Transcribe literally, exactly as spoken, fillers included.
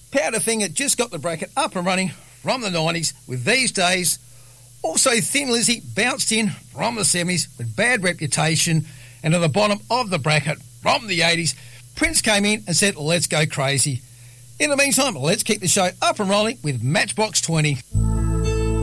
Powderfinger just got the bracket up and running from the nineties with These Days. Also, Thin Lizzy bounced in from the seventies with Bad Reputation. And at the bottom of the bracket from the eighties, Prince came in and said, let's go crazy. In the meantime, let's keep the show up and rolling with Matchbox twenty.